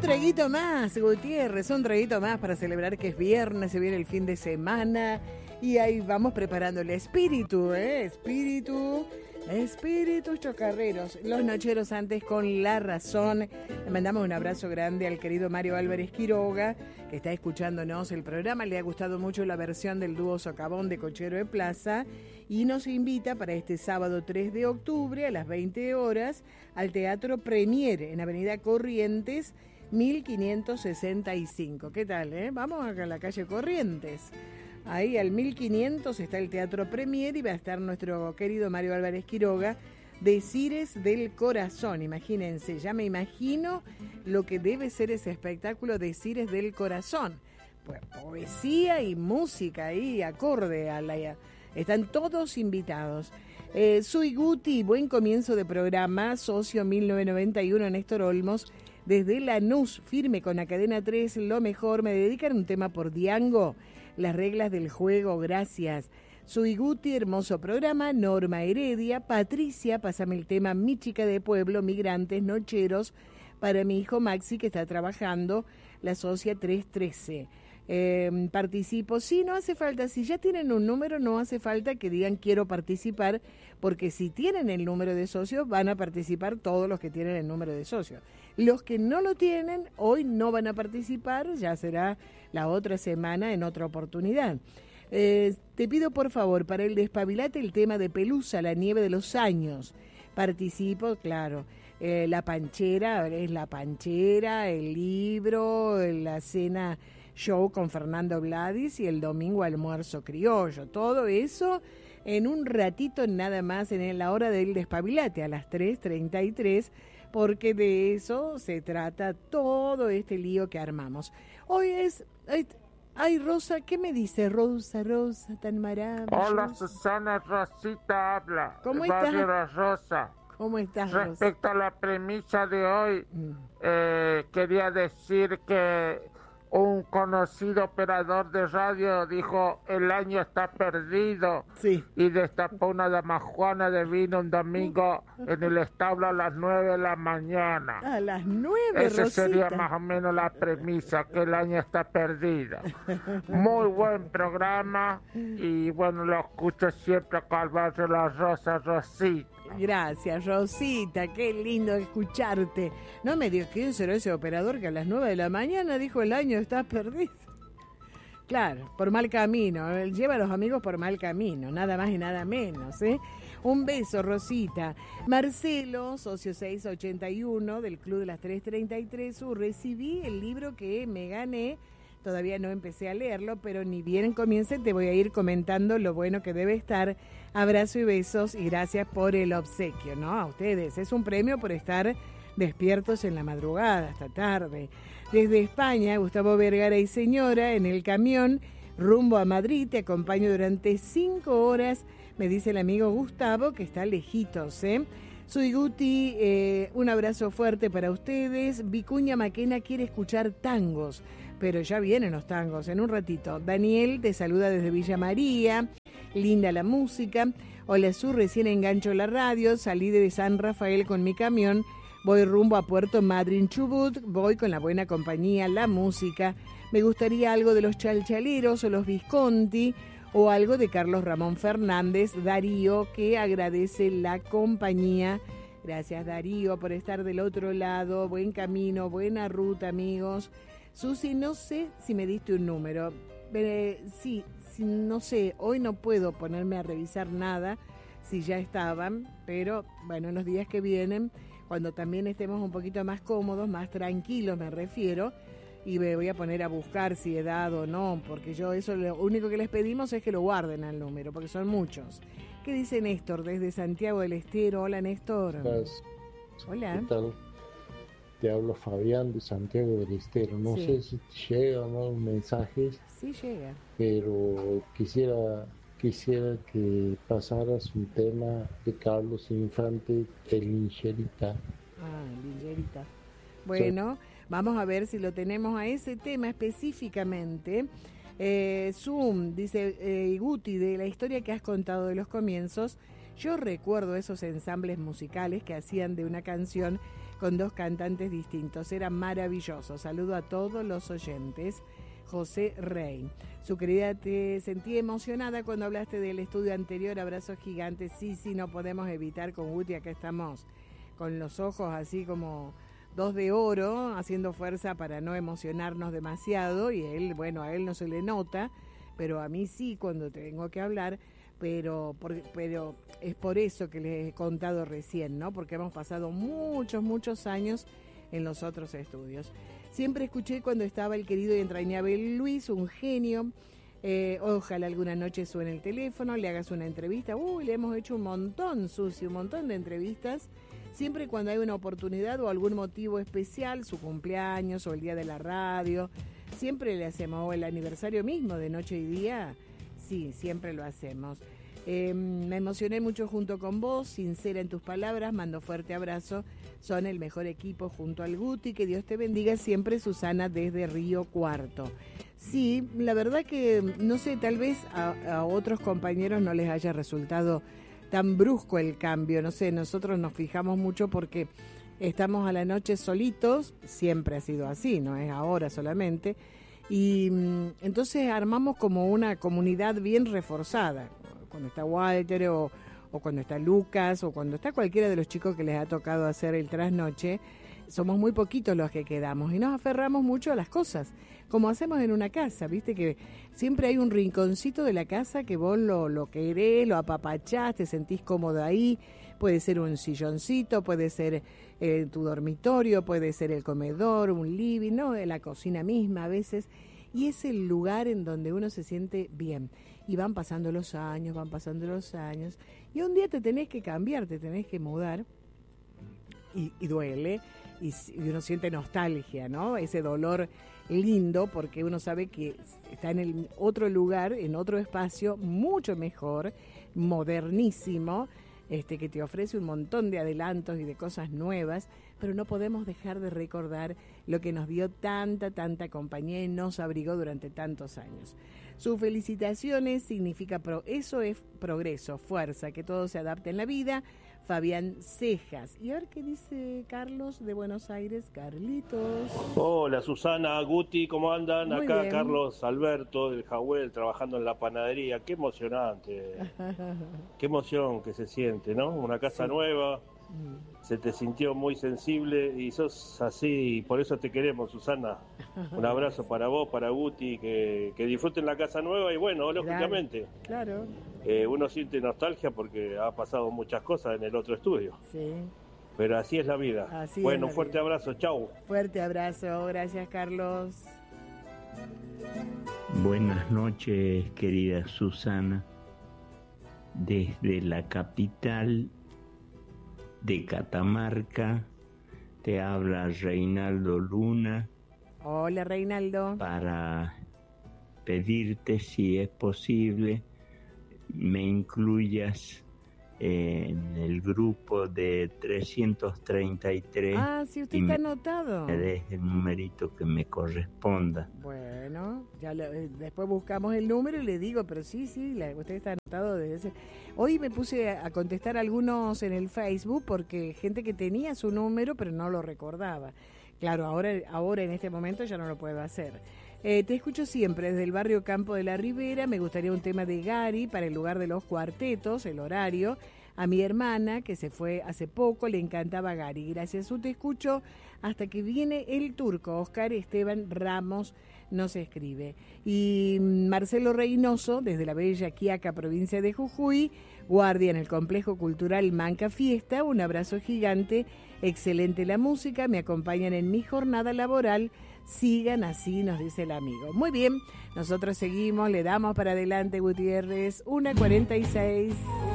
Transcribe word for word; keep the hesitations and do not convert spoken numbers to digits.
traguito más, Gutiérrez, un traguito más para celebrar que es viernes, se viene el fin de semana y ahí vamos preparando el espíritu, ¿eh? Espíritu, espíritus chocarreros. Los nocheros antes con La Razón. Le mandamos un abrazo grande al querido Mario Álvarez Quiroga, que está escuchándonos el programa. Le ha gustado mucho la versión del dúo Socavón de Cochero de Plaza y nos invita para este sábado tres de octubre a las veinte horas al Teatro Premier en Avenida Corrientes mil quinientos sesenta y cinco. ¿Qué tal, eh? Vamos acá a la calle Corrientes. Ahí al mil quinientos está el Teatro Premier y va a estar nuestro querido Mario Álvarez Quiroga, Decires del Corazón. Imagínense, ya me imagino lo que debe ser ese espectáculo, Decires del Corazón. Pues poesía y música ahí, acorde a la... Están todos invitados. Eh, soy Guti, buen comienzo de programa, socio mil novecientos noventa y uno, Néstor Olmos, desde Lanús, firme con la cadena tres, lo mejor. Me dedican un tema por Diango, las reglas del juego, gracias. Soy Guti, hermoso programa. Norma Heredia, Patricia, pásame el tema Mi chica de pueblo, migrantes, nocheros, para mi hijo Maxi que está trabajando, la socia trescientos trece. Eh, participo, sí, no hace falta, si ya tienen un número no hace falta que digan quiero participar, porque si tienen el número de socios van a participar todos los que tienen el número de socios. Los que no lo tienen hoy no van a participar, ya será la otra semana en otra oportunidad. Eh, te pido por favor para el despabilate el tema de Pelusa, la nieve de los años. Participo, claro. Eh, la panchera, es la panchera, el libro, la cena show con Fernando Gladys y el domingo almuerzo criollo. Todo eso en un ratito nada más en la hora del despabilate a las tres treinta y tres, porque de eso se trata todo este lío que armamos. Hoy es... Ay, ay, Rosa, ¿qué me dice Rosa, Rosa, tan maravillosa? Hola, Susana, Rosita habla. ¿Cómo estás? La Rosa. ¿Cómo estás, Respecto Rosa? a la premisa de hoy, Mm. eh, quería decir que un conocido operador de radio dijo el año está perdido, Sí. y destapó una damajuana de vino un domingo en el establo a las nueve de la mañana. A las nueve, Esa Rosita. sería más o menos la premisa, que el año está perdido. Muy buen programa y bueno, lo escucho siempre acá al barrio La Rosa, Rosita. Gracias, Rosita, qué lindo escucharte. No me digas quién será ese operador que a las nueve de la mañana dijo el año está perdido. Claro, por mal camino, él lleva a los amigos por mal camino, nada más y nada menos, ¿eh? Un beso, Rosita. Marcelo, socio seiscientos ochenta y uno del Club de las tres treinta y tres, uh, recibí el libro que me gané. Todavía no empecé a leerlo, pero ni bien comience te voy a ir comentando lo bueno que debe estar. Abrazo y besos y gracias por el obsequio, ¿no? A ustedes. Es un premio por estar despiertos en la madrugada hasta tarde. Desde España, Gustavo Vergara y señora, en el camión, rumbo a Madrid, te acompaño durante cinco horas, me dice el amigo Gustavo, que está lejitos, ¿eh? Soy Guti, eh, un abrazo fuerte para ustedes. Vicuña Maquena quiere escuchar tangos, pero ya vienen los tangos en un ratito. Daniel te saluda desde Villa María, linda la música. Hola, Su, recién engancho la radio, salí de San Rafael con mi camión, voy rumbo a Puerto Madryn, Chubut, voy con la buena compañía, la música. Me gustaría algo de los Chalchaleros o los Visconti, o algo de Carlos Ramón Fernández. Darío, que agradece la compañía. Gracias, Darío, por estar del otro lado. Buen camino, buena ruta, amigos. Susi, no sé si me diste un número. Eh, sí, sí, no sé, hoy no puedo ponerme a revisar nada, si ya estaban, pero bueno, en los días que vienen, cuando también estemos un poquito más cómodos, más tranquilos me refiero, y me voy a poner a buscar si he dado o no, porque yo eso lo único que les pedimos es que lo guarden al número, porque son muchos. ¿Qué dice Néstor desde Santiago del Estero? Hola, Néstor. Gracias. Hola. ¿Qué tal? Te hablo Fabián de Santiago del Estero. No Sí. sé si te llegan, ¿no?, mensajes, Sí llega. pero quisiera quisiera que pasaras un tema de Carlos Infante, El Lincherita. Ah, Lingerita. Bueno, vamos a ver si lo tenemos a ese tema específicamente. Eh, Zoom, dice eh, Guti, de la historia que has contado de los comienzos, yo recuerdo esos ensambles musicales que hacían de una canción con dos cantantes distintos. Era maravilloso. Saludo a todos los oyentes. José Rey. Su querida, te sentí emocionada cuando hablaste del estudio anterior. Abrazos gigantes. Sí, sí, no podemos evitar con Guti. Acá estamos con los ojos así como dos de oro, haciendo fuerza para no emocionarnos demasiado. Y él, bueno, a él no se le nota, pero a mí sí cuando tengo que hablar. Pero, por, pero es por eso que les he contado recién, ¿no? Porque hemos pasado muchos, muchos años en los otros estudios. Siempre escuché cuando estaba el querido y entrañable Luis, un genio. Eh, ojalá alguna noche suene el teléfono, le hagas una entrevista. Uy, le hemos hecho un montón, Susi, un montón de entrevistas. Siempre cuando hay una oportunidad o algún motivo especial, su cumpleaños o el día de la radio, siempre le hacemos, o el aniversario mismo de Noche y Día. Sí, siempre lo hacemos. Eh, me emocioné mucho junto con vos, sincera en tus palabras, mando fuerte abrazo, son el mejor equipo junto al Guti, que Dios te bendiga siempre, Susana desde Río Cuarto. Sí, la verdad que, no sé, tal vez a, a otros compañeros no les haya resultado tan brusco el cambio, no sé, nosotros nos fijamos mucho porque estamos a la noche solitos, siempre ha sido así, no es ahora solamente. Y entonces armamos como una comunidad bien reforzada. Cuando está Walter o, o cuando está Lucas o cuando está cualquiera de los chicos que les ha tocado hacer el trasnoche, somos muy poquitos los que quedamos y nos aferramos mucho a las cosas, como hacemos en una casa, viste que siempre hay un rinconcito de la casa que vos lo, lo querés, lo apapachás, te sentís cómodo ahí, puede ser un silloncito, puede ser eh, tu dormitorio, puede ser el comedor, un living, ¿no? La cocina misma a veces, y es el lugar en donde uno se siente bien. Y van pasando los años, van pasando los años, y un día te tenés que cambiar, te tenés que mudar, y, y duele, y, y uno siente nostalgia, ¿no? Ese dolor lindo, porque uno sabe que está en el otro lugar, en otro espacio, mucho mejor, modernísimo, Este, que te ofrece un montón de adelantos y de cosas nuevas, pero no podemos dejar de recordar lo que nos dio tanta, tanta compañía y nos abrigó durante tantos años. Sus felicitaciones significa, pro, eso es progreso, fuerza, que todo se adapte en la vida. Fabián Cejas. Y a ver qué dice Carlos de Buenos Aires. Carlitos. Hola Susana, Guti, ¿cómo andan? Muy Acá bien. Carlos Alberto del Jawel trabajando en la panadería. Qué emocionante, qué emoción que se siente, ¿no? Una casa Sí. nueva, se te sintió muy sensible y sos así, y por eso te queremos, Susana. Un abrazo para vos, para Guti, que, que disfruten la casa nueva y bueno, lógicamente, Claro, eh, uno siente nostalgia porque ha pasado muchas cosas en el otro estudio, sí. pero así es la vida. Así es bueno, la fuerte vida. abrazo, chau. Fuerte abrazo. Gracias, Carlos. Buenas noches, querida Susana. Desde la capital de Catamarca te habla Reinaldo Luna Hola, Reinaldo. para pedirte, si es posible, me incluyas en el grupo de trescientos treinta y tres Ah, sí, usted y está me- anotado. me des el numerito que me corresponda. Bueno, ya lo- eh, después buscamos el número y le digo, pero sí, sí, la- usted está anotado desde ese... Hoy me puse a, a contestar algunos en el Facebook porque gente que tenía su número pero no lo recordaba. Claro, ahora, ahora en este momento ya no lo puedo hacer. Eh, te escucho siempre desde el barrio Campo de la Ribera. Me gustaría un tema de Gary para el lugar de los cuartetos, el horario. A mi hermana, que se fue hace poco, le encantaba Gary. Gracias, Su, te escucho hasta que viene el turco. Oscar Esteban Ramos nos escribe. Y Marcelo Reynoso, desde la bella Quiaca, provincia de Jujuy, guardia en el Complejo Cultural Manca Fiesta. Un abrazo gigante. Excelente la música, me acompañan en mi jornada laboral. Sigan así, nos dice el amigo. Muy bien, nosotros seguimos, le damos para adelante, Gutiérrez, una cuarenta y seis.